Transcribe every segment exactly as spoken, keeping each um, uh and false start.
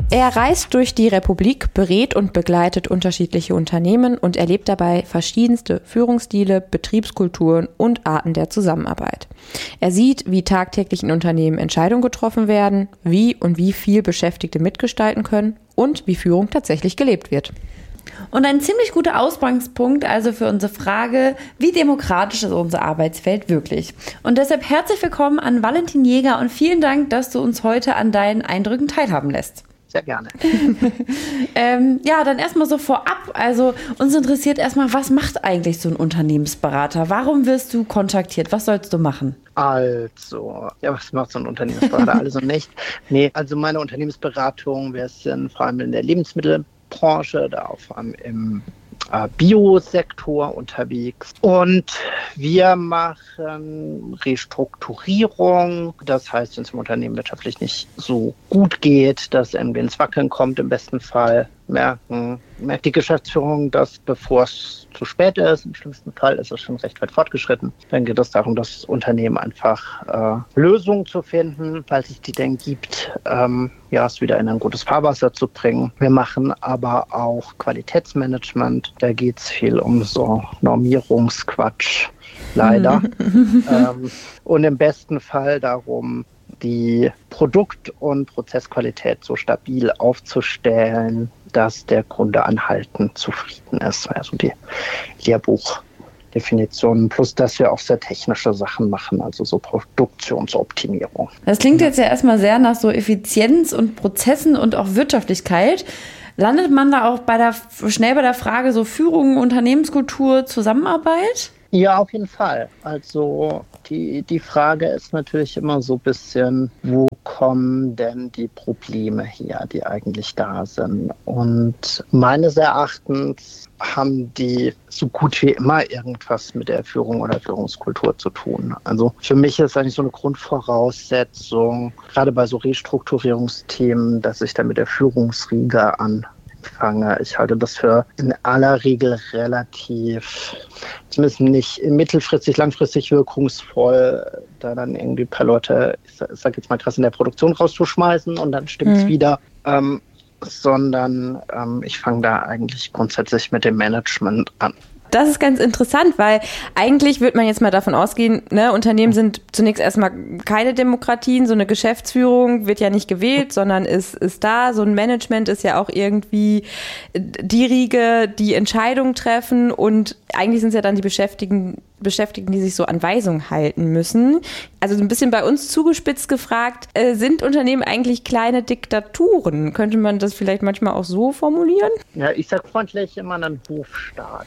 Er reist durch die Republik, berät und begleitet unterschiedliche Unternehmen und erlebt dabei verschiedenste Führungsstile, Betriebskulturen und Arten der Zusammenarbeit. Er sieht, wie tagtäglich in Unternehmen Entscheidungen getroffen werden, wie und wie viel Beschäftigte mitgestalten können und wie Führung tatsächlich gelebt wird. Und ein ziemlich guter Ausgangspunkt also für unsere Frage, wie demokratisch ist unser Arbeitsfeld wirklich? Und deshalb herzlich willkommen an Valentin Jäger und vielen Dank, dass du uns heute an deinen Eindrücken teilhaben lässt. Sehr gerne. ähm, ja, dann erstmal so vorab. Also uns interessiert erstmal, was macht eigentlich so ein Unternehmensberater? Warum wirst du kontaktiert? Was sollst du machen? Also, ja, was macht so ein Unternehmensberater? Also nicht. Nee, also meine Unternehmensberatung, wir sind vor allem in der Lebensmittelbranche, da auch vor allem im äh, Biosektor unterwegs. Und wir machen Restrukturierung. Das heißt, wenn es im Unternehmen wirtschaftlich nicht so gut geht, dass irgendwie ins Wackeln kommt, im besten Fall merken, merkt die Geschäftsführung, dass bevor es zu spät ist, im schlimmsten Fall ist es schon recht weit fortgeschritten, dann geht es darum, das Unternehmen einfach äh, Lösungen zu finden, falls es die denn gibt, ähm, ja, es wieder in ein gutes Fahrwasser zu bringen. Wir machen aber auch Qualitätsmanagement. Da geht es viel um so Normierungsquatsch, leider. ähm, und im besten Fall darum, die Produkt- und Prozessqualität so stabil aufzustellen, dass der Kunde anhaltend zufrieden ist. Also die Lehrbuchdefinitionen, plus dass wir auch sehr technische Sachen machen, also so Produktionsoptimierung. Das klingt jetzt ja erstmal sehr nach so Effizienz und Prozessen und auch Wirtschaftlichkeit. Landet man da auch bei der, schnell bei der Frage so Führung, Unternehmenskultur, Zusammenarbeit? Ja, auf jeden Fall. Also die, die Frage ist natürlich immer so ein bisschen, wo kommen denn die Probleme her, die eigentlich da sind? Und meines Erachtens haben die so gut wie immer irgendwas mit der Führung oder Führungskultur zu tun. Also für mich ist eigentlich so eine Grundvoraussetzung, gerade bei so Restrukturierungsthemen, dass ich da mit der Führungsriege an fange. Ich halte das für in aller Regel relativ, zumindest nicht mittelfristig, langfristig wirkungsvoll, da dann irgendwie ein paar Leute, ich sag jetzt mal krass, in der Produktion rauszuschmeißen und dann stimmt's mhm. wieder. Ähm, sondern ähm, ich fange da eigentlich grundsätzlich mit dem Management an. Das ist ganz interessant, weil eigentlich würde man jetzt mal davon ausgehen, ne, Unternehmen sind zunächst erstmal keine Demokratien, so eine Geschäftsführung wird ja nicht gewählt, sondern ist, ist da, so ein Management ist ja auch irgendwie die Riege, die Entscheidungen treffen und eigentlich sind es ja dann die Beschäftigten, Beschäftigten, die sich so an Weisungen halten müssen. Also ein bisschen bei uns zugespitzt gefragt, äh, sind Unternehmen eigentlich kleine Diktaturen? Könnte man das vielleicht manchmal auch so formulieren? Ja, ich sag freundlich immer einen Hofstaat.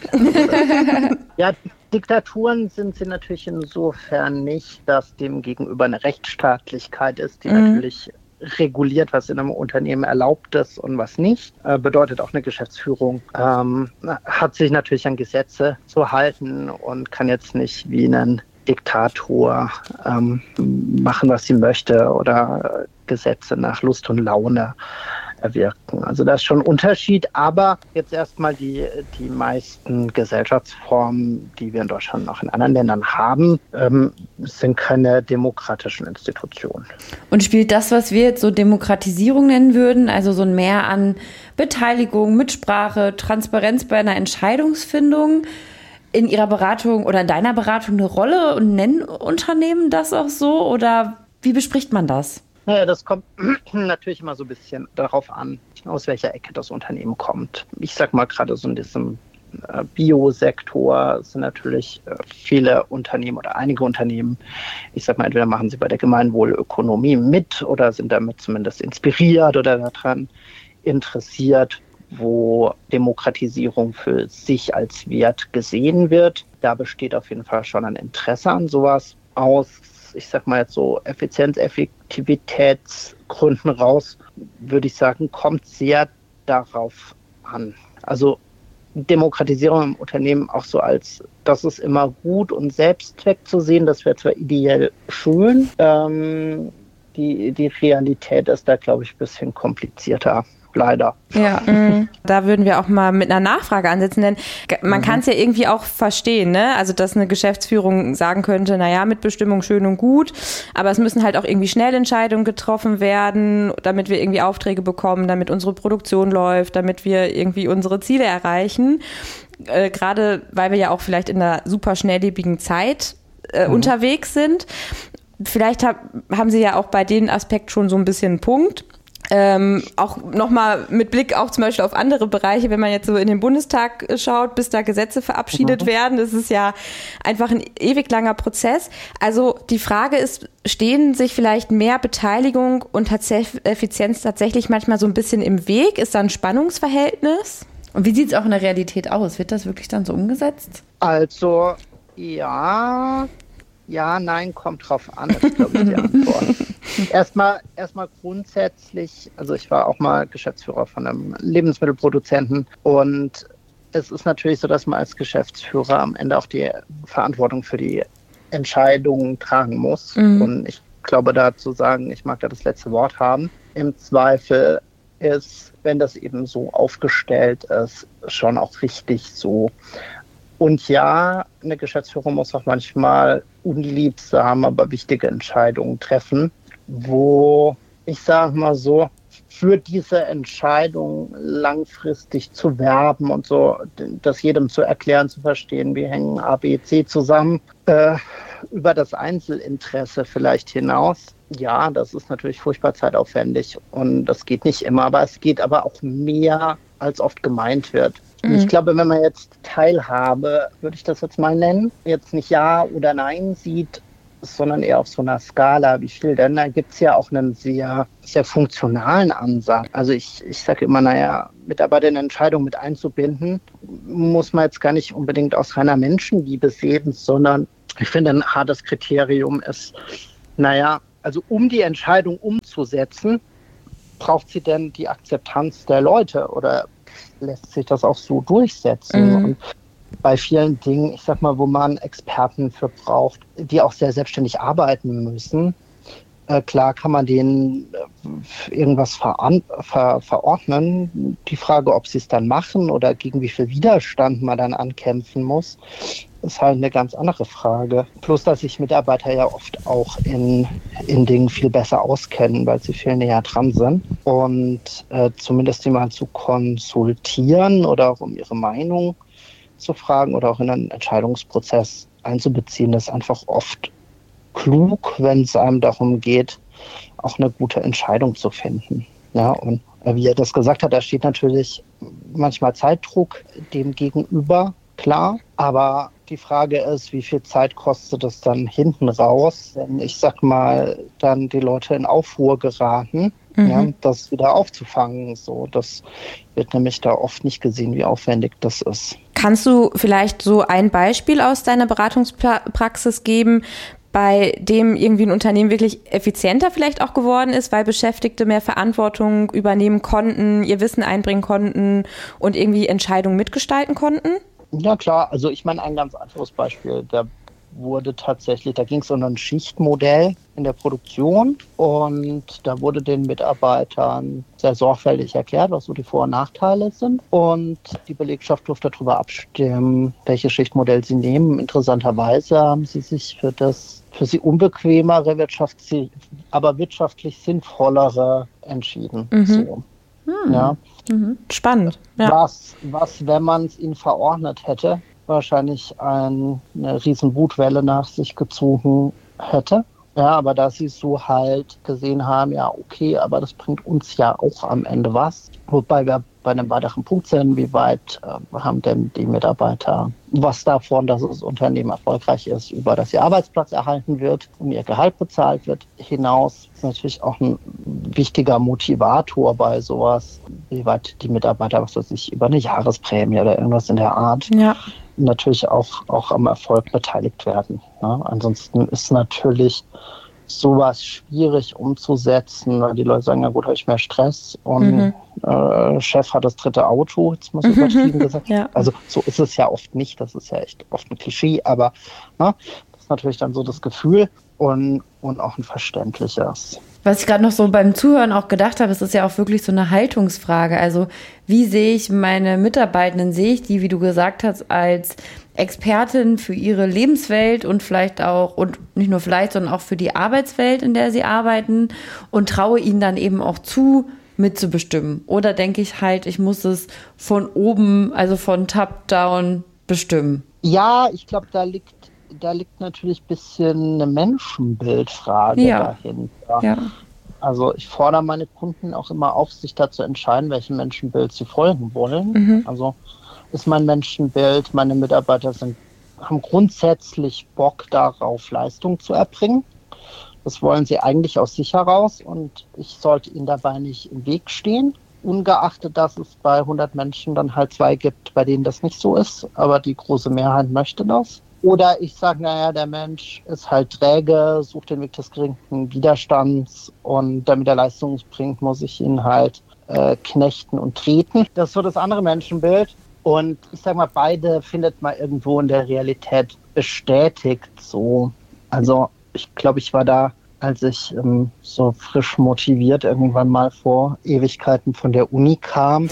Ja, Diktaturen sind sie natürlich insofern nicht, dass dem gegenüber eine Rechtsstaatlichkeit ist, die mhm. natürlich reguliert, was in einem Unternehmen erlaubt ist und was nicht. Äh, bedeutet auch eine Geschäftsführung ähm, hat sich natürlich an Gesetze zu halten und kann jetzt nicht wie ein Diktator ähm, machen, was sie möchte oder Gesetze nach Lust und Laune erwirken. Also das ist schon ein Unterschied, aber jetzt erstmal die, die meisten Gesellschaftsformen, die wir in Deutschland und auch in anderen Ländern haben, ähm, sind keine demokratischen Institutionen. Und spielt das, was wir jetzt so Demokratisierung nennen würden, also so ein Mehr an Beteiligung, Mitsprache, Transparenz bei einer Entscheidungsfindung, in Ihrer Beratung oder in deiner Beratung eine Rolle und nennen Unternehmen das auch so oder wie bespricht man das? Naja, das kommt natürlich immer so ein bisschen darauf an, aus welcher Ecke das Unternehmen kommt. Ich sag mal gerade so in diesem äh, Biosektor sind natürlich äh, viele Unternehmen oder einige Unternehmen, ich sag mal, entweder machen sie bei der Gemeinwohlökonomie mit oder sind damit zumindest inspiriert oder daran interessiert, wo Demokratisierung für sich als Wert gesehen wird. Da besteht auf jeden Fall schon ein Interesse an sowas. Aus, ich sag mal jetzt so Effizienz, Effektivitätsgründen raus, würde ich sagen, kommt sehr darauf an. Also Demokratisierung im Unternehmen auch so als, das ist immer gut und Selbstzweck zu sehen, das wäre zwar ideell schön, ähm, die, die Realität ist da, glaube ich, ein bisschen komplizierter leider. Ja, mhm. Da würden wir auch mal mit einer Nachfrage ansetzen, denn man mhm. kann es ja irgendwie auch verstehen, ne? Also, dass eine Geschäftsführung sagen könnte, naja, Mitbestimmung schön und gut, aber es müssen halt auch irgendwie Schnellentscheidungen getroffen werden, damit wir irgendwie Aufträge bekommen, damit unsere Produktion läuft, damit wir irgendwie unsere Ziele erreichen. Äh, gerade weil wir ja auch vielleicht in einer super schnelllebigen Zeit äh, mhm. unterwegs sind. Vielleicht hab, haben Sie ja auch bei dem Aspekt schon so ein bisschen einen Punkt. Ähm, auch nochmal mit Blick auch zum Beispiel auf andere Bereiche, wenn man jetzt so in den Bundestag schaut, bis da Gesetze verabschiedet mhm. werden, das ist ja einfach ein ewig langer Prozess. Also die Frage ist, stehen sich vielleicht mehr Beteiligung und tats- Effizienz tatsächlich manchmal so ein bisschen im Weg? Ist da ein Spannungsverhältnis? Und wie sieht es auch in der Realität aus? Wird das wirklich dann so umgesetzt? Also, ja, ja, nein, kommt drauf an, ist, glaube ich, die Antwort. Erstmal, erstmal grundsätzlich, also ich war auch mal Geschäftsführer von einem Lebensmittelproduzenten und es ist natürlich so, dass man als Geschäftsführer am Ende auch die Verantwortung für die Entscheidungen tragen muss. Mhm. Und ich glaube, da zu sagen, ich mag da das letzte Wort haben, im Zweifel ist, wenn das eben so aufgestellt ist, schon auch richtig so. Und ja, eine Geschäftsführung muss auch manchmal unliebsame, aber wichtige Entscheidungen treffen, wo, ich sage mal so, für diese Entscheidung langfristig zu werben und so, das jedem zu erklären, zu verstehen, wie hängen A, B, C zusammen, äh, über das Einzelinteresse vielleicht hinaus. Ja, das ist natürlich furchtbar zeitaufwendig und das geht nicht immer, aber es geht aber auch mehr, als oft gemeint wird. Mhm. Ich glaube, wenn man jetzt Teilhabe, würde ich das jetzt mal nennen, jetzt nicht Ja oder Nein sieht, sondern eher auf so einer Skala, wie viel denn, da gibt es ja auch einen sehr, sehr funktionalen Ansatz. Also ich, ich sage immer, naja, Mitarbeiter in Entscheidungen mit einzubinden, muss man jetzt gar nicht unbedingt aus reiner Menschenliebe sehen, sondern ich finde, ein hartes Kriterium ist, naja, also um die Entscheidung umzusetzen, braucht sie denn die Akzeptanz der Leute oder lässt sich das auch so durchsetzen? Mhm. Und bei vielen Dingen, ich sag mal, wo man Experten für braucht, die auch sehr selbstständig arbeiten müssen, äh, klar kann man denen äh, irgendwas veran- ver- verordnen. Die Frage, ob sie es dann machen oder gegen wie viel Widerstand man dann ankämpfen muss, ist halt eine ganz andere Frage. Plus, dass sich Mitarbeiter ja oft auch in, in Dingen viel besser auskennen, weil sie viel näher dran sind. Und äh, zumindest die mal zu konsultieren oder auch um ihre Meinung zu fragen oder auch in einen Entscheidungsprozess einzubeziehen, ist einfach oft klug, wenn es einem darum geht, auch eine gute Entscheidung zu finden. Ja, und wie er das gesagt hat, da steht natürlich manchmal Zeitdruck dem gegenüber, klar, aber die Frage ist, wie viel Zeit kostet es dann hinten raus, wenn, ich sag mal, dann die Leute in Aufruhr geraten, mhm. ja, das wieder aufzufangen. So, das wird nämlich da oft nicht gesehen, wie aufwendig das ist. Kannst du vielleicht so ein Beispiel aus deiner Beratungspraxis geben, bei dem irgendwie ein Unternehmen wirklich effizienter vielleicht auch geworden ist, weil Beschäftigte mehr Verantwortung übernehmen konnten, ihr Wissen einbringen konnten und irgendwie Entscheidungen mitgestalten konnten? Ja klar, also ich meine ein ganz anderes Beispiel, da wurde tatsächlich, da ging es um ein Schichtmodell in der Produktion und da wurde den Mitarbeitern sehr sorgfältig erklärt, was so die Vor- und Nachteile sind und die Belegschaft durfte darüber abstimmen, welches Schichtmodell sie nehmen. Interessanterweise haben sie sich für das für sie unbequemere, wirtschaftlich, aber wirtschaftlich sinnvollere entschieden. Mhm. So. Hm. Ja. Mhm. Spannend. Ja. Was, was, wenn man es ihnen verordnet hätte, wahrscheinlich ein, eine riesen Wutwelle nach sich gezogen hätte. Ja, aber da sie so halt gesehen haben, ja, okay, aber das bringt uns ja auch am Ende was. Wobei wir bei einem weiteren Punkt sind, wie weit äh, haben denn die Mitarbeiter was davon, dass das Unternehmen erfolgreich ist, über dass ihr Arbeitsplatz erhalten wird und ihr Gehalt bezahlt wird, hinaus. Das ist natürlich auch ein wichtiger Motivator bei sowas, wie weit die Mitarbeiter, was weiß ich, über eine Jahresprämie oder irgendwas in der Art, ja, natürlich auch, auch am Erfolg beteiligt werden. Ja, ansonsten ist natürlich sowas schwierig umzusetzen, weil die Leute sagen, na gut, habe ich mehr Stress und mhm. äh, Chef hat das dritte Auto, jetzt muss ich übertrieben gesagt. Ja. Also so ist es ja oft nicht, das ist ja echt oft ein Klischee, aber na, das ist natürlich dann so das Gefühl und, und auch ein verständliches. Was ich gerade noch so beim Zuhören auch gedacht habe, es ist ja auch wirklich so eine Haltungsfrage. Also wie sehe ich meine Mitarbeitenden? Sehe ich die, wie du gesagt hast, als Expertin für ihre Lebenswelt und vielleicht auch, und nicht nur vielleicht, sondern auch für die Arbeitswelt, in der sie arbeiten, und traue ihnen dann eben auch zu, mitzubestimmen? Oder denke ich halt, ich muss es von oben, also von top-down bestimmen? Ja, ich glaube, da liegt Da liegt natürlich ein bisschen eine Menschenbildfrage ja. dahinter. Ja. Also ich fordere meine Kunden auch immer auf, sich dazu entscheiden, welchem Menschenbild sie folgen wollen. Mhm. Also ist mein Menschenbild, meine Mitarbeiter sind, haben grundsätzlich Bock darauf, Leistung zu erbringen. Das wollen sie eigentlich aus sich heraus und ich sollte ihnen dabei nicht im Weg stehen. Ungeachtet, dass es bei hundert Menschen dann halt zwei gibt, bei denen das nicht so ist, aber die große Mehrheit möchte das. Oder ich sage, naja, der Mensch ist halt träge, sucht den Weg des geringen Widerstands und damit er Leistung bringt, muss ich ihn halt äh, knechten und treten. Das ist so das andere Menschenbild. Und ich sage mal, beide findet man irgendwo in der Realität bestätigt so. Also ich glaube, ich war da, als ich ähm, so frisch motiviert irgendwann mal vor Ewigkeiten von der Uni kam,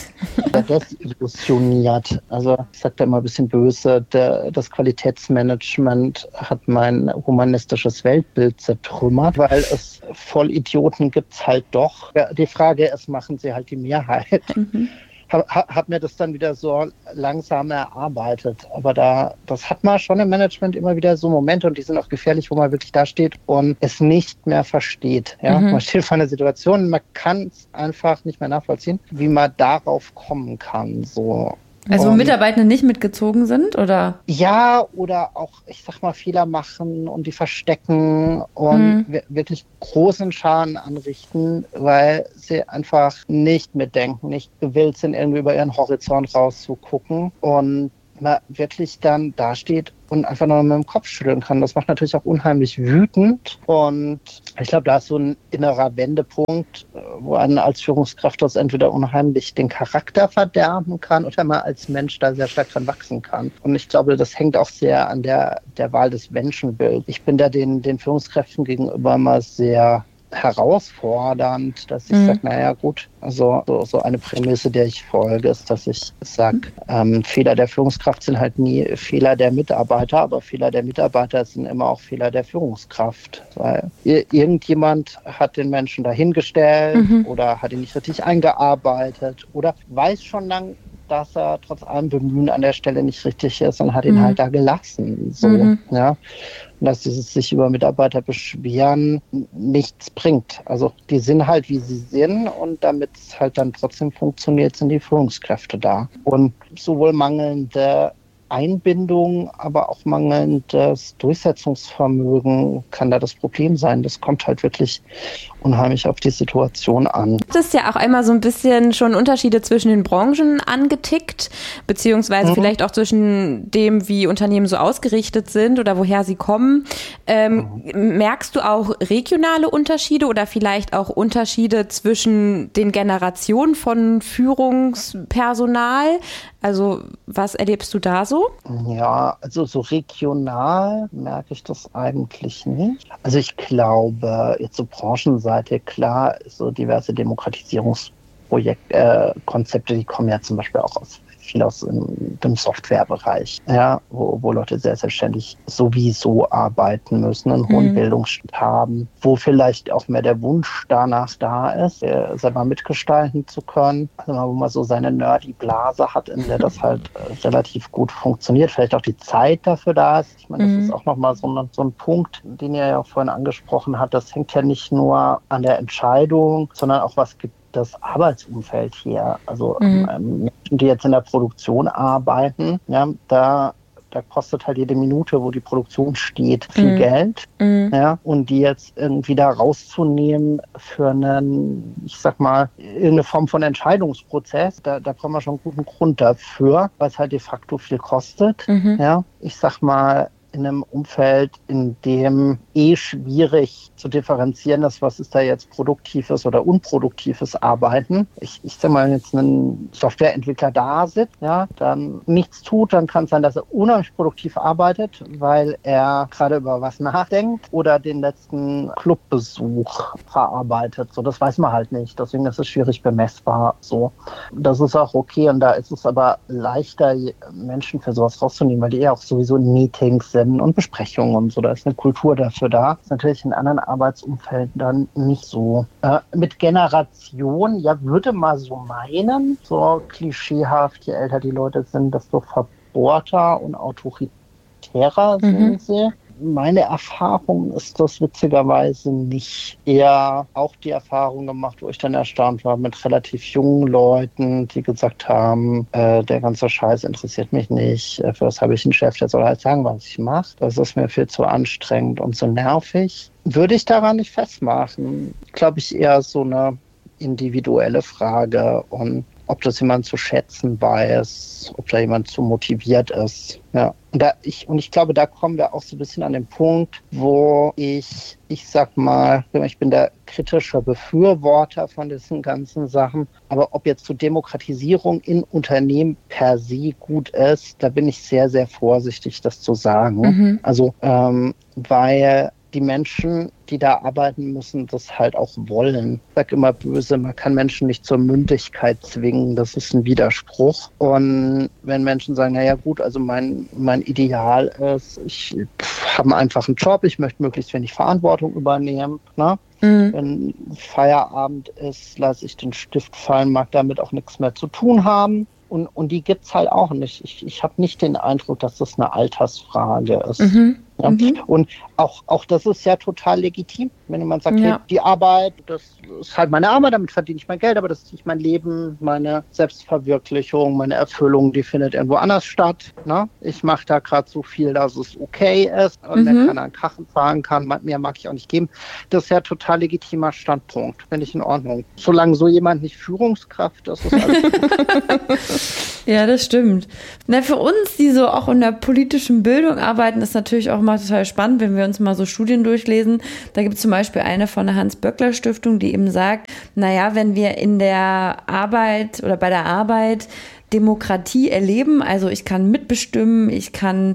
desillusioniert. Also ich sage da immer ein bisschen böse, der, das Qualitätsmanagement hat mein humanistisches Weltbild zertrümmert, weil es Vollidioten gibt es halt doch. Ja, die Frage ist, machen sie halt die Mehrheit? Mhm. Habe hab mir das dann wieder so langsam erarbeitet. Aber da, das hat man schon im Management immer wieder so Momente und die sind auch gefährlich, wo man wirklich da steht und es nicht mehr versteht. Ja? Mhm. Man steht vor einer Situation, man kann es einfach nicht mehr nachvollziehen, wie man darauf kommen kann. So. Also wo Mitarbeitende nicht mitgezogen sind, oder? Ja, oder auch, ich sag mal, Fehler machen und die verstecken und mhm. wirklich großen Schaden anrichten, weil sie einfach nicht mitdenken, nicht gewillt sind, irgendwie über ihren Horizont rauszugucken und man wirklich dann dasteht und einfach nur mit dem Kopf schütteln kann. Das macht natürlich auch unheimlich wütend und ich glaube, da ist so ein innerer Wendepunkt, wo einen als Führungskraft das entweder unheimlich den Charakter verderben kann oder man als Mensch da sehr stark dran wachsen kann. Und ich glaube, das hängt auch sehr an der, der Wahl des Menschenbilds. Ich bin da den, den Führungskräften gegenüber mal sehr herausfordernd, dass ich mhm. sage, naja gut, also so, so eine Prämisse, der ich folge, ist, dass ich sage, ähm, Fehler der Führungskraft sind halt nie Fehler der Mitarbeiter, aber Fehler der Mitarbeiter sind immer auch Fehler der Führungskraft, weil irgendjemand hat den Menschen dahingestellt mhm. oder hat ihn nicht richtig eingearbeitet oder weiß schon lang, dass er trotz allem Bemühen an der Stelle nicht richtig ist und hat ihn mhm. halt da gelassen. So, mhm. ja. Und dass dieses sich über Mitarbeiter beschweren nichts bringt. Also die sind halt, wie sie sind und damit es halt dann trotzdem funktioniert, sind die Führungskräfte da. Und sowohl mangelnde Einbindung, aber auch mangelndes Durchsetzungsvermögen kann da das Problem sein. Das kommt halt wirklich unheimlich auf die Situation an. Du hast ja auch einmal so ein bisschen schon Unterschiede zwischen den Branchen angetickt, beziehungsweise mhm. vielleicht auch zwischen dem, wie Unternehmen so ausgerichtet sind oder woher sie kommen. Ähm, mhm. Merkst du auch regionale Unterschiede oder vielleicht auch Unterschiede zwischen den Generationen von Führungspersonal? Also was erlebst du da so? Ja, also so regional merke ich das eigentlich nicht. Also ich glaube, jetzt so Branchenseite, klar, so diverse Demokratisierungsprojekte, äh, Konzepte, die kommen ja zum Beispiel auch aus viel aus dem, dem Softwarebereich, ja, wo, wo Leute sehr selbstständig sowieso arbeiten müssen, einen hohen mhm. Bildungsstand haben, wo vielleicht auch mehr der Wunsch danach da ist, äh, selber mitgestalten zu können, also wo man so seine nerdy Blase hat, in der das halt äh, relativ gut funktioniert, vielleicht auch die Zeit dafür da ist. Ich meine, das mhm. ist auch nochmal so ein, so ein Punkt, den ihr ja auch vorhin angesprochen habt, das hängt ja nicht nur an der Entscheidung, sondern auch was gibt das Arbeitsumfeld hier, also mhm. ähm, Menschen, die jetzt in der Produktion arbeiten, ja, da, da kostet halt jede Minute, wo die Produktion steht, viel mhm. Geld. Mhm. Ja, und die jetzt irgendwie da rauszunehmen für einen, ich sag mal, irgendeine Form von Entscheidungsprozess, da, da brauchen wir schon einen guten Grund dafür, weil es halt de facto viel kostet. Mhm. Ja, ich sag mal, in einem Umfeld, in dem eh schwierig zu differenzieren ist, was ist da jetzt produktives oder unproduktives Arbeiten. Ich, ich sag mal, wenn jetzt ein Softwareentwickler da sitzt, ja, dann nichts tut, dann kann es sein, dass er unheimlich produktiv arbeitet, weil er gerade über was nachdenkt oder den letzten Clubbesuch verarbeitet. So, das weiß man halt nicht. Deswegen ist es schwierig bemessbar. So, das ist auch okay und da ist es aber leichter, Menschen für sowas rauszunehmen, weil die ja auch sowieso in Meetings sind und Besprechungen und so. Da ist eine Kultur dafür da. Das ist natürlich in anderen Arbeitsumfelden dann nicht so. Äh, mit Generation, ja, würde man so meinen, so klischeehaft, je älter die Leute sind, desto verbohrter und autoritärer sind mhm. sie. Meine Erfahrung ist das witzigerweise nicht. Eher auch die Erfahrung gemacht, wo ich dann erstaunt war mit relativ jungen Leuten, die gesagt haben, äh, der ganze Scheiß interessiert mich nicht. Für was habe ich einen Chef, der soll halt sagen, was ich mache. Das ist mir viel zu anstrengend und so nervig. Würde ich daran nicht festmachen. Glaube ich eher so eine individuelle Frage und ob das jemand zu schätzen weiß, ob da jemand zu motiviert ist. Ja. Und, da ich, und ich glaube, da kommen wir auch so ein bisschen an den Punkt, wo ich, ich sag mal, ich bin der kritische Befürworter von diesen ganzen Sachen, aber ob jetzt so Demokratisierung in Unternehmen per se gut ist, da bin ich sehr, sehr vorsichtig, das zu sagen. Mhm. Also, ähm, weil die Menschen, die da arbeiten müssen, das halt auch wollen. Ich sage immer böse, man kann Menschen nicht zur Mündigkeit zwingen, das ist ein Widerspruch. Und wenn Menschen sagen, naja gut, also mein, mein Ideal ist, ich habe einfach einen Job, ich möchte möglichst wenig Verantwortung übernehmen, ne? Mhm. Wenn Feierabend ist, lasse ich den Stift fallen, mag damit auch nichts mehr zu tun haben. Und, und die gibt es halt auch nicht. Ich, ich habe nicht den Eindruck, dass das eine Altersfrage ist. Mhm. Ja. Mhm. Und auch, auch das ist ja total legitim, wenn jemand sagt, ja. hey, die Arbeit, das ist halt meine Arbeit, damit verdiene ich mein Geld, aber das ist nicht mein Leben, meine Selbstverwirklichung, meine Erfüllung, die findet irgendwo anders statt. Ne? Ich mache da gerade so viel, dass es okay ist und mhm. der kann einen Kachen zahlen kann, mehr mag ich auch nicht geben. Das ist ja total legitimer Standpunkt, finde ich in Ordnung. Solange so jemand nicht Führungskraft ist, ist alles gut. Ja, das stimmt. Na, für uns, die so auch in der politischen Bildung arbeiten, ist natürlich auch mal total spannend, wenn wir uns mal so Studien durchlesen. Da gibt es zum Beispiel eine von der Hans-Böckler-Stiftung, die eben sagt, naja, wenn wir in der Arbeit oder bei der Arbeit Demokratie erleben, also ich kann mitbestimmen, ich kann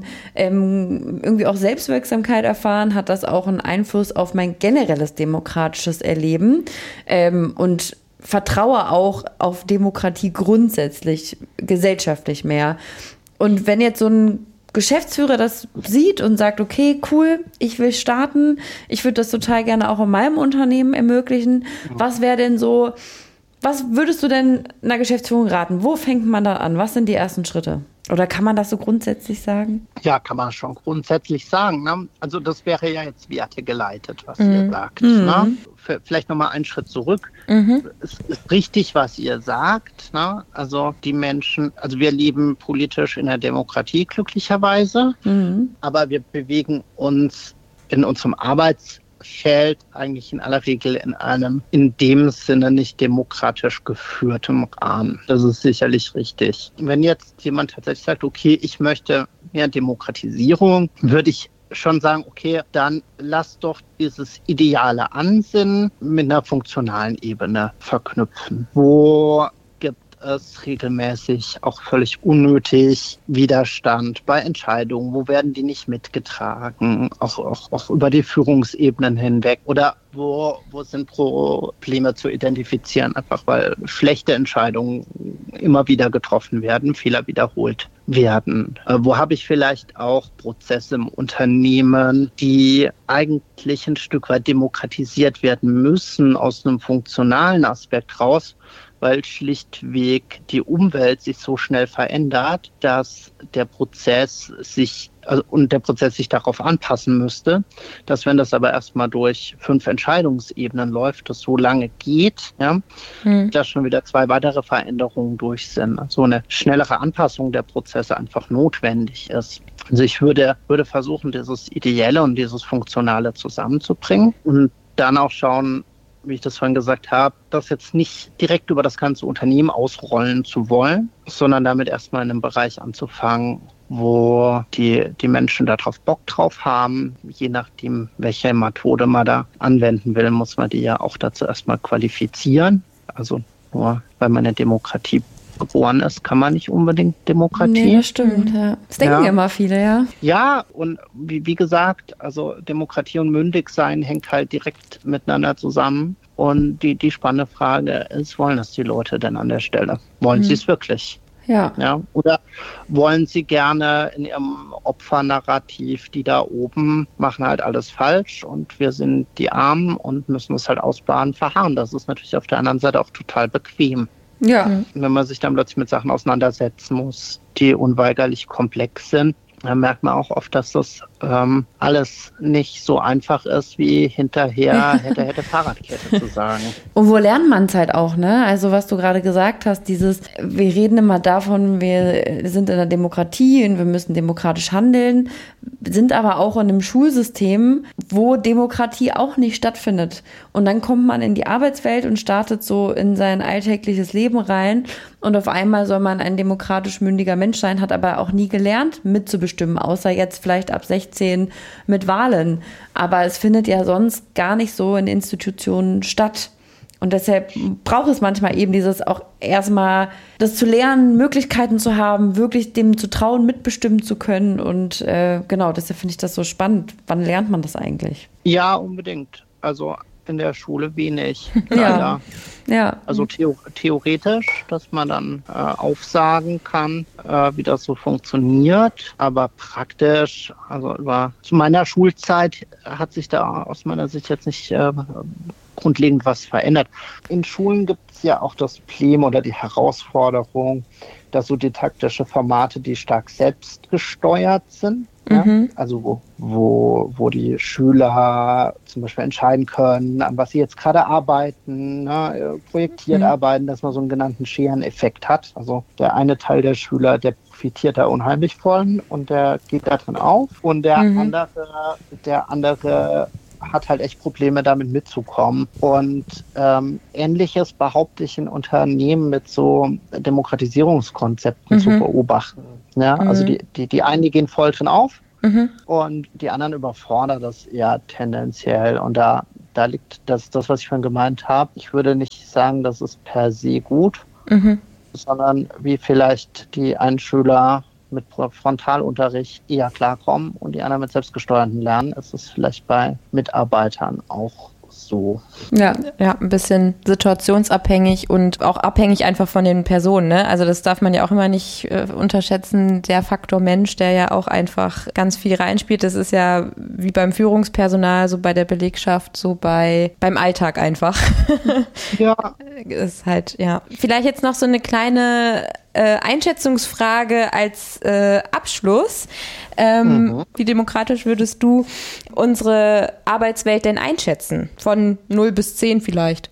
ähm, irgendwie auch Selbstwirksamkeit erfahren, hat das auch einen Einfluss auf mein generelles demokratisches Erleben ähm, und vertraue auch auf Demokratie grundsätzlich, gesellschaftlich mehr. Und wenn jetzt so ein Geschäftsführer das sieht und sagt, okay, cool, ich will starten, ich würde das total gerne auch in meinem Unternehmen ermöglichen. Was wäre denn so, was würdest du denn einer Geschäftsführung raten? Wo fängt man da an? Was sind die ersten Schritte? Oder kann man das so grundsätzlich sagen? Ja, kann man schon grundsätzlich sagen. Ne? Also das wäre ja jetzt wertegeleitet, was mhm. ihr sagt. Mhm. Ne? Vielleicht nochmal einen Schritt zurück. Mhm. Es ist richtig, was ihr sagt. Ne? Also die Menschen, also wir leben politisch in der Demokratie glücklicherweise, mhm. aber wir bewegen uns in unserem Arbeitsfeld eigentlich in aller Regel in einem in dem Sinne nicht demokratisch geführtem Rahmen. Das ist sicherlich richtig. Wenn jetzt jemand tatsächlich sagt, okay, ich möchte mehr Demokratisierung, würde ich schon sagen, okay, dann lass doch dieses ideale Ansinnen mit einer funktionalen Ebene verknüpfen. Wo gibt es regelmäßig auch völlig unnötig Widerstand bei Entscheidungen? Wo werden die nicht mitgetragen? Auch, auch, auch über die Führungsebenen hinweg? Oder wo, wo sind Probleme zu identifizieren? Einfach weil schlechte Entscheidungen immer wieder getroffen werden, Fehler wiederholt werden. Äh, wo habe ich vielleicht auch Prozesse im Unternehmen, die eigentlich ein Stück weit demokratisiert werden müssen aus einem funktionalen Aspekt raus, weil schlichtweg die Umwelt sich so schnell verändert, dass der Prozess sich also, und der Prozess sich darauf anpassen müsste, dass wenn das aber erstmal durch fünf Entscheidungsebenen läuft, das so lange geht, ja, hm. dass schon wieder zwei weitere Veränderungen durch sind. Also eine schnellere Anpassung der Prozesse einfach notwendig ist. Also ich würde, würde versuchen, dieses Ideelle und dieses Funktionale zusammenzubringen und dann auch schauen, wie ich das vorhin gesagt habe, das jetzt nicht direkt über das ganze Unternehmen ausrollen zu wollen, sondern damit erstmal in einem Bereich anzufangen, wo die, die Menschen darauf Bock drauf haben. Je nachdem, welche Methode man da anwenden will, muss man die ja auch dazu erstmal qualifizieren. Also nur weil man eine Demokratie geboren ist, kann man nicht unbedingt Demokratie. Nee, das stimmt, ja. Das denken Ja. immer viele, ja. Ja, und wie, wie gesagt, also Demokratie und Mündigsein hängt halt direkt miteinander zusammen. Und die, die spannende Frage ist, wollen das die Leute denn an der Stelle? Wollen Mhm. sie es wirklich? Ja. Ja? Oder wollen sie gerne in ihrem Opfernarrativ, die da oben machen halt alles falsch und wir sind die Armen und müssen es halt ausbaden, verharren? Das ist natürlich auf der anderen Seite auch total bequem. Ja. Wenn man sich dann plötzlich mit Sachen auseinandersetzen muss, die unweigerlich komplex sind, dann merkt man auch oft, dass das ähm, alles nicht so einfach ist, wie hinterher hätte, hätte Fahrradkette zu sagen. Und wo lernt man es halt auch, ne? Also was du gerade gesagt hast, dieses, wir reden immer davon, wir sind in einer Demokratie und wir müssen demokratisch handeln, sind aber auch in einem Schulsystem, wo Demokratie auch nicht stattfindet. Und dann kommt man in die Arbeitswelt und startet so in sein alltägliches Leben rein und auf einmal soll man ein demokratisch mündiger Mensch sein, hat aber auch nie gelernt, mitzubestimmen, außer jetzt vielleicht ab sechzehn mit Wahlen. Aber es findet ja sonst gar nicht so in Institutionen statt. Und deshalb braucht es manchmal eben dieses auch erstmal das zu lernen, Möglichkeiten zu haben, wirklich dem zu trauen, mitbestimmen zu können. Und äh, genau, deshalb finde ich das so spannend. Wann lernt man das eigentlich? Ja, unbedingt. Also in der Schule wenig. Ja. Ja. Also theo- theoretisch, dass man dann äh, aufsagen kann, äh, wie das so funktioniert. Aber praktisch, also über zu meiner Schulzeit hat sich da aus meiner Sicht jetzt nicht äh, grundlegend was verändert. In Schulen gibt es ja auch das Problem oder die Herausforderung, dass so didaktische Formate, die stark selbstgesteuert sind, ja? Mhm. Also wo, wo, wo die Schüler zum Beispiel entscheiden können, an was sie jetzt gerade arbeiten, ne? projektiert Mhm. arbeiten, dass man so einen genannten Schereneffekt hat. Also der eine Teil der Schüler, der profitiert da unheimlich von und der geht da drin auf und der Mhm. andere, der andere hat halt echt Probleme damit mitzukommen. Und ähm, Ähnliches behaupte ich in Unternehmen mit so Demokratisierungskonzepten Mhm. zu beobachten. Ja, Mhm. also die, die, die einen, die gehen voll drin auf Mhm. und die anderen überfordern das eher tendenziell. Und da, da liegt das, das, was ich vorhin gemeint habe. Ich würde nicht sagen, das ist per se gut, Mhm. sondern wie vielleicht die einen Schüler mit Frontalunterricht eher klarkommen und die anderen mit selbstgesteuerten Lernen. Es ist vielleicht bei Mitarbeitern auch so. Ja. Ja, ein bisschen situationsabhängig und auch abhängig einfach von den Personen, ne? Also das darf man ja auch immer nicht äh, unterschätzen, der Faktor Mensch, der ja auch einfach ganz viel reinspielt. Das ist ja wie beim Führungspersonal, so bei der Belegschaft, so bei beim Alltag einfach. Ja, Ist halt, ja. Vielleicht jetzt noch so eine kleine äh, Einschätzungsfrage als äh, Abschluss. Ähm, Mhm. Wie demokratisch würdest du unsere Arbeitswelt denn einschätzen? Von null bis zehn vielleicht.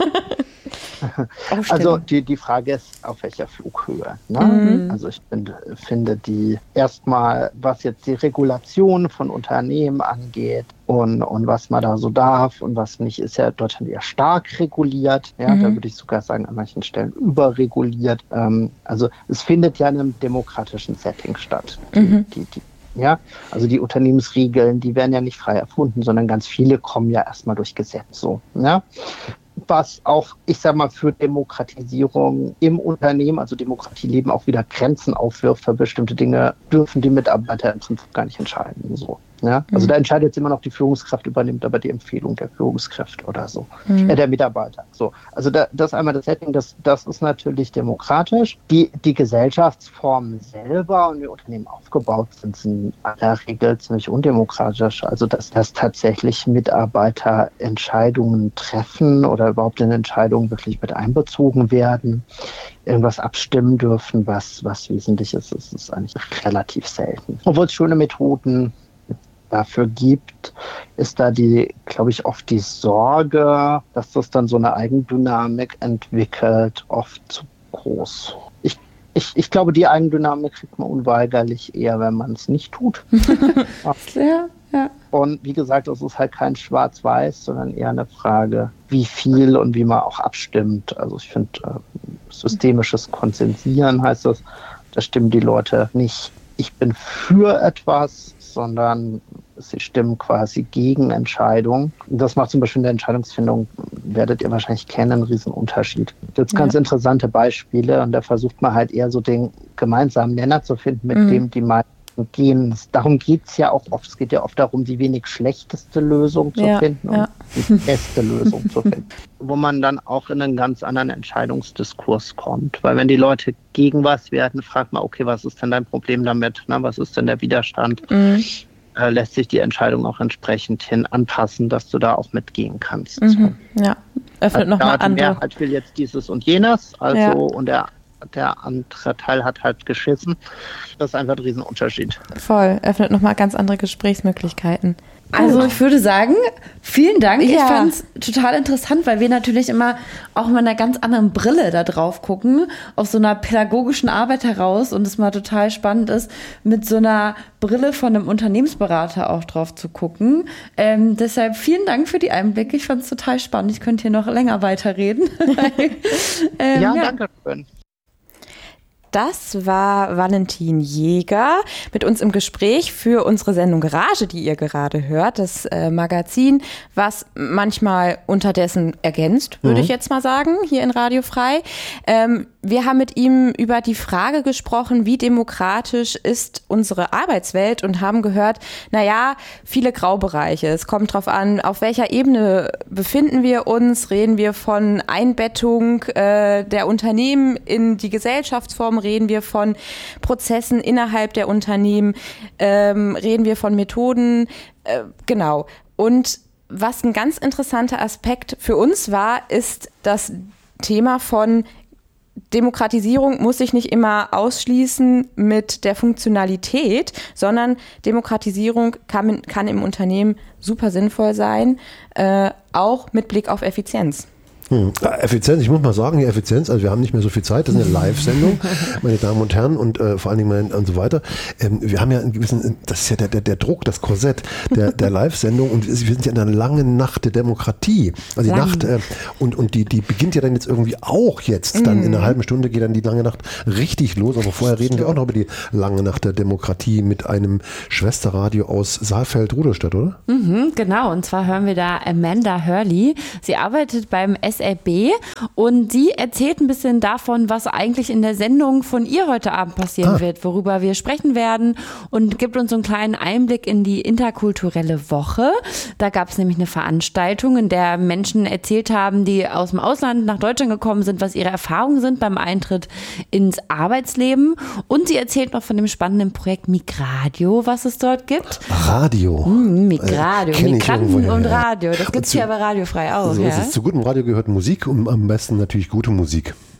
also die, die Frage ist, auf welcher Flughöhe. Ne? Mhm. Also ich finde, finde die erstmal, was jetzt die Regulation von Unternehmen angeht und, und was man da so darf und was nicht, ist ja Deutschland eher stark reguliert. Ja, Mhm. da würde ich sogar sagen, an manchen Stellen überreguliert. Ähm, also es findet ja in einem demokratischen Setting statt. Die, Mhm. die, die, ja, also die Unternehmensregeln, die werden ja nicht frei erfunden, sondern ganz viele kommen ja erstmal durch Gesetz. So, ja. Was auch, ich sag mal, für Demokratisierung im Unternehmen, also Demokratieleben, auch wieder Grenzen aufwirft. Für bestimmte Dinge dürfen die Mitarbeiter im Prinzip gar nicht entscheiden. So, ja? Also Mhm. da entscheidet jetzt immer noch die Führungskraft, übernimmt aber die Empfehlung der Führungskräfte oder so, Mhm. äh, der Mitarbeiter. So, also da, das einmal das Setting, das, das ist natürlich demokratisch. Die, die Gesellschaftsformen selber und wie Unternehmen aufgebaut sind, sind in aller Regel ziemlich undemokratisch. Also dass, dass tatsächlich Mitarbeiter Entscheidungen treffen oder überhaupt in Entscheidungen wirklich mit einbezogen werden, irgendwas abstimmen dürfen, was, was wesentlich ist, ist es eigentlich relativ selten. Obwohl es schöne Methoden dafür gibt, ist da die, glaube ich, oft die Sorge, dass das dann so eine Eigendynamik entwickelt, oft zu groß. Ich, ich, ich glaube, die Eigendynamik kriegt man unweigerlich eher, wenn man es nicht tut. Ja, ja. Und wie gesagt, es ist halt kein Schwarz-Weiß, sondern eher eine Frage, wie viel und wie man auch abstimmt. Also ich finde, äh, systemisches Konsensieren heißt das, da stimmen die Leute nicht ich bin für etwas, sondern sie stimmen quasi gegen Entscheidungen. Das macht zum Beispiel in der Entscheidungsfindung, werdet ihr wahrscheinlich kennen, einen riesen Unterschied. Jetzt ganz ja. interessante Beispiele und da versucht man halt eher so den gemeinsamen Nenner zu finden, mit mhm. dem die meisten gehen. Darum geht es ja auch oft. Es geht ja oft darum, die wenig schlechteste Lösung zu ja, finden ja. und die beste Lösung zu finden. Wo man dann auch in einen ganz anderen Entscheidungsdiskurs kommt. Weil wenn die Leute gegen was werden, fragt man, okay, was ist denn dein Problem damit? Na, was ist denn der Widerstand? Mhm. Äh, lässt sich die Entscheidung auch entsprechend hin anpassen, dass du da auch mitgehen kannst. Mhm. Ja, öffnet also nochmal andere. Die Mehrheit will jetzt dieses und jenes, also ja. und der Der andere Teil hat halt geschissen. Das ist einfach ein Riesenunterschied. Voll, öffnet nochmal ganz andere Gesprächsmöglichkeiten. Also ich würde sagen, vielen Dank. Ja. Ich fand es total interessant, weil wir natürlich immer auch mit einer ganz anderen Brille da drauf gucken, aus so einer pädagogischen Arbeit heraus und es mal total spannend ist, mit so einer Brille von einem Unternehmensberater auch drauf zu gucken. Ähm, deshalb vielen Dank für die Einblicke. Ich fand es total spannend. Ich könnte hier noch länger weiterreden. ähm, ja, ja, danke schön. Das war Valentin Jäger mit uns im Gespräch für unsere Sendung Garage, die ihr gerade hört. Das äh, Magazin, was manchmal unterdessen ergänzt, würde mhm. ich jetzt mal sagen, hier in Radio Frei. Ähm, wir haben mit ihm über die Frage gesprochen, wie demokratisch ist unsere Arbeitswelt und haben gehört, naja, viele Graubereiche. Es kommt drauf an, auf welcher Ebene befinden wir uns. Reden wir von Einbettung äh, der Unternehmen in die Gesellschaftsform? Reden wir von Prozessen innerhalb der Unternehmen? Ähm, reden wir von Methoden? Äh, genau. Und was ein ganz interessanter Aspekt für uns war, ist das Thema von Demokratisierung muss sich nicht immer ausschließen mit der Funktionalität, sondern Demokratisierung kann, kann im Unternehmen super sinnvoll sein, äh, auch mit Blick auf Effizienz. Hm. Effizienz, ich muss mal sagen, die Effizienz, also wir haben nicht mehr so viel Zeit, das ist eine Live-Sendung, meine Damen und Herren und äh, vor allen Dingen und so weiter. Ähm, wir haben ja einen gewissen, das ist ja der, der, der Druck, das Korsett der, der Live-Sendung und wir sind ja in einer langen Nacht der Demokratie. Also die Lang. Nacht, äh, und, und die, die beginnt ja dann jetzt irgendwie auch jetzt, dann mm. in einer halben Stunde geht dann die lange Nacht richtig los, aber vorher reden wir auch noch über die lange Nacht der Demokratie mit einem Schwesterradio aus Saalfeld-Rudolstadt, oder? Mhm, genau, und zwar hören wir da Amanda Hurley. Sie arbeitet beim S L B und sie erzählt ein bisschen davon, was eigentlich in der Sendung von ihr heute Abend passieren ah. wird, worüber wir sprechen werden und gibt uns so einen kleinen Einblick in die interkulturelle Woche. Da gab es nämlich eine Veranstaltung, in der Menschen erzählt haben, die aus dem Ausland nach Deutschland gekommen sind, was ihre Erfahrungen sind beim Eintritt ins Arbeitsleben und sie erzählt noch von dem spannenden Projekt Migradio, was es dort gibt. Radio? Hm, Migradio, äh, Migranten und Radio, das gibt es hier aber radiofrei auch. So ja? ist es. Zu gutem Radio gehört Musik und am besten natürlich gute Musik.